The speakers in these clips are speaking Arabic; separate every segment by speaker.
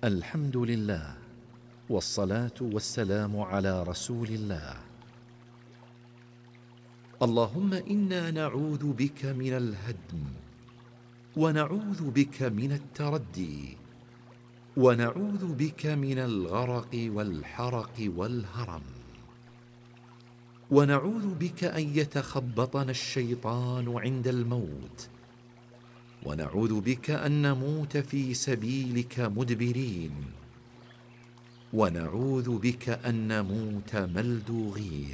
Speaker 1: الحمد لله، والصلاة والسلام على رسول الله. اللهم إنا نعوذ بك من الهدم، ونعوذ بك من التردي، ونعوذ بك من الغرق والحرق والهرم، ونعوذ بك أن يتخبطنا الشيطان عند الموت، ونعوذ بك أن نموت في سبيلك مدبرين، ونعوذ بك أن نموت ملدوغين.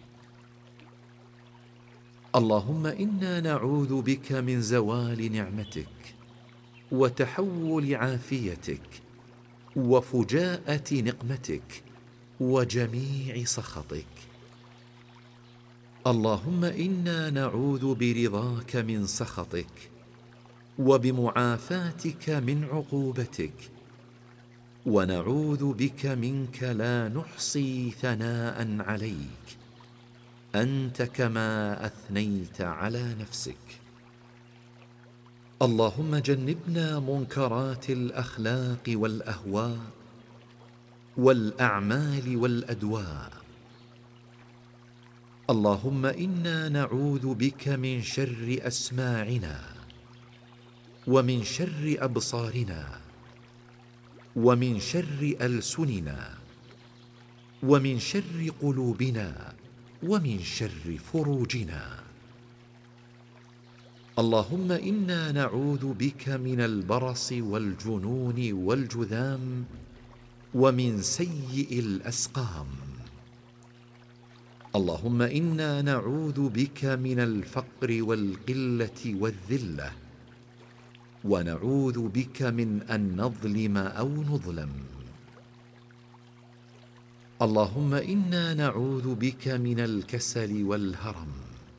Speaker 1: اللهم إنا نعوذ بك من زوال نعمتك، وتحول عافيتك، وفجاءة نقمتك، وجميع سخطك. اللهم إنا نعوذ برضاك من سخطك، وبمعافاتك من عقوبتك، ونعوذ بك منك لا نحصي ثناء عليك، أنت كما أثنيت على نفسك. اللهم جنبنا منكرات الأخلاق والأهواء والأعمال والأدواء. اللهم إنا نعوذ بك من شر أسماعنا، ومن شر أبصارنا، ومن شر ألسننا، ومن شر قلوبنا، ومن شر فروجنا. اللهم إنا نعوذ بك من البرص والجنون والجذام، ومن سيء الأسقام. اللهم إنا نعوذ بك من الفقر والقلة والذلة، ونعوذ بك من أن نظلم أو نظلم. اللهم إنا نعوذ بك من الكسل والهرم،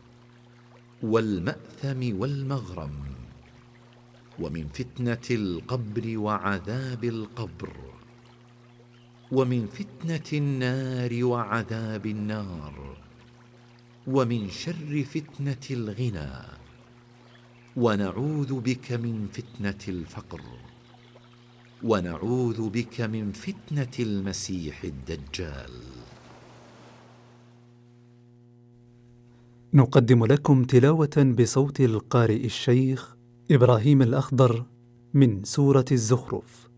Speaker 1: والمأثم والمغرم، ومن فتنة القبر وعذاب القبر، ومن فتنة النار وعذاب النار، ومن شر فتنة الغنى، ونعوذ بك من فتنة الفقر، ونعوذ بك من فتنة المسيح الدجال.
Speaker 2: نقدم لكم تلاوة بصوت القارئ الشيخ إبراهيم الأخضر من سورة الزخرف.